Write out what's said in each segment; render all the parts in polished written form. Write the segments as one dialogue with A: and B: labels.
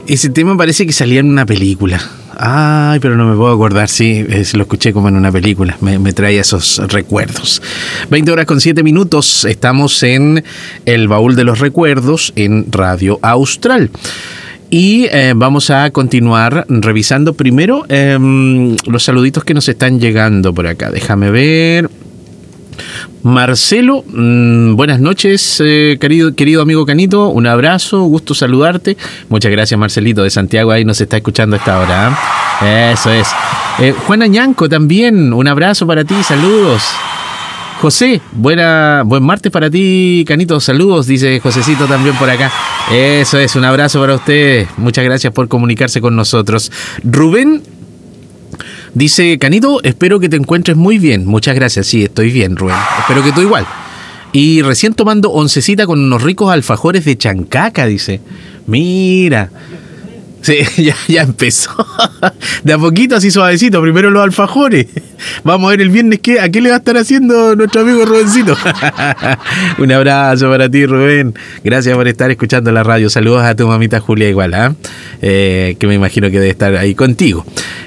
A: Ese tema parece que salía en una película. Ay, pero no me puedo acordar, sí, lo escuché como en una película, me trae esos recuerdos. 20:07, estamos en el baúl de los recuerdos en Radio Austral. Y vamos a continuar revisando primero los saluditos que nos están llegando por acá. Déjame ver. Marcelo, buenas noches, querido amigo Canito, un abrazo, gusto saludarte. Muchas gracias, Marcelito de Santiago, ahí nos está escuchando a esta hora, ¿eh? Eso es. Juan Añanco también, un abrazo para ti, saludos. José, buen martes para ti, Canito, saludos, dice Josecito también por acá. Eso es, un abrazo para ustedes, muchas gracias por comunicarse con nosotros. Rubén dice, Canito, espero que te encuentres muy bien. Muchas gracias, sí, estoy bien, Rubén. Espero que tú igual. Y recién tomando oncecita con unos ricos alfajores de chancaca, dice. Mira. Sí, ya empezó. De a poquito, así suavecito. Primero los alfajores. Vamos a ver el viernes a qué le va a estar haciendo nuestro amigo Rubencito. Un abrazo para ti, Rubén. Gracias por estar escuchando la radio. Saludos a tu mamita Julia igual, que me imagino que debe estar ahí contigo.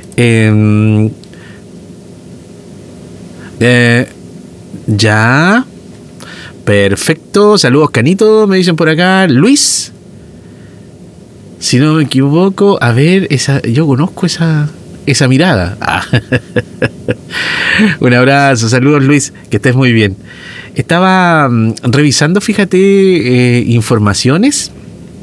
A: Ya. Perfecto. Saludos, Canito, me dicen por acá. Luis, si no me equivoco, a ver, yo conozco esa mirada. Un abrazo, saludos, Luis, que estés muy bien. Estaba revisando, fíjate, informaciones.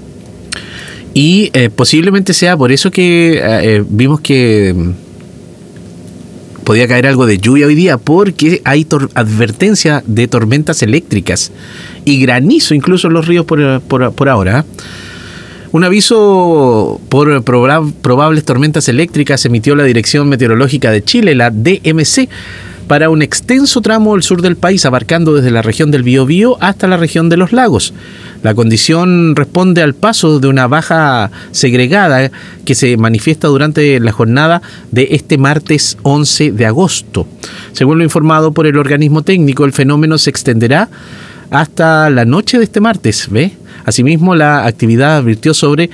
A: Y posiblemente sea por eso que vimos que podía caer algo de lluvia hoy día, porque hay advertencia de tormentas eléctricas y granizo incluso en los ríos por ahora. Un aviso por probables tormentas eléctricas emitió la Dirección Meteorológica de Chile, la DMC, para un extenso tramo al sur del país, abarcando desde la región del Biobío hasta la región de los lagos. La condición responde al paso de una baja segregada que se manifiesta durante la jornada de este martes 11 de agosto. Según lo informado por el organismo técnico, el fenómeno se extenderá hasta la noche de este martes, ¿ve? Asimismo, la entidad advirtió sobre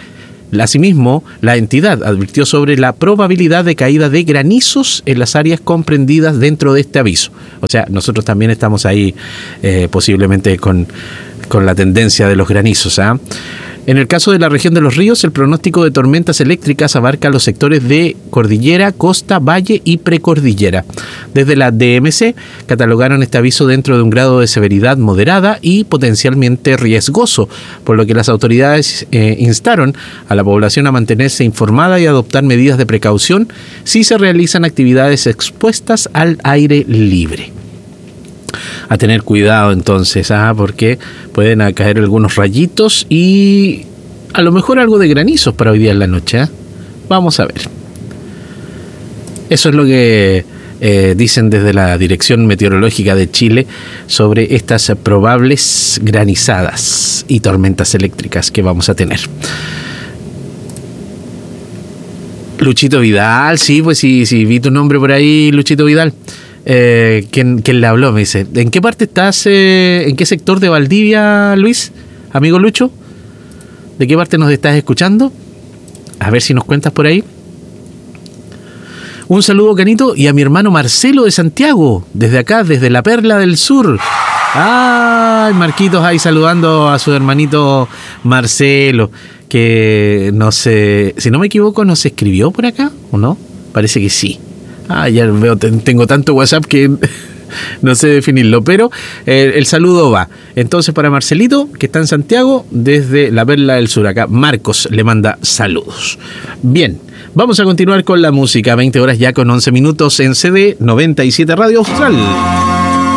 A: la probabilidad de caída de granizos en las áreas comprendidas dentro de este aviso. O sea, nosotros también estamos ahí posiblemente con la tendencia de los granizos, ¿ah? En el caso de la región de los ríos, el pronóstico de tormentas eléctricas abarca los sectores de cordillera, costa, valle y precordillera. Desde la DMC catalogaron este aviso dentro de un grado de severidad moderada y potencialmente riesgoso, por lo que las autoridades instaron a la población a mantenerse informada y adoptar medidas de precaución si se realizan actividades expuestas al aire libre. A tener cuidado entonces, porque pueden caer algunos rayitos y a lo mejor algo de granizos para hoy día en la noche. Vamos a ver. Eso es lo que dicen desde la Dirección Meteorológica de Chile sobre estas probables granizadas y tormentas eléctricas que vamos a tener. Luchito Vidal, sí, pues sí, vi tu nombre por ahí, Luchito Vidal. ¿Quién le habló? Me dice, ¿en qué parte estás? ¿En qué sector de Valdivia, Luis? Amigo Lucho, ¿de qué parte nos estás escuchando? A ver si nos cuentas por ahí. Un saludo, Canito, y a mi hermano Marcelo de Santiago, desde acá, desde la Perla del Sur. ¡Ay, Marquitos ahí saludando a su hermanito Marcelo, que no sé, si no me equivoco, ¿nos escribió por acá o no? Parece que sí. Ya veo, tengo tanto WhatsApp que no sé definirlo, pero el saludo va. Entonces para Marcelito, que está en Santiago, desde la Perla del Sur, acá Marcos le manda saludos. Bien, vamos a continuar con la música, 20 horas ya con 11 minutos en CD 97 Radio Austral.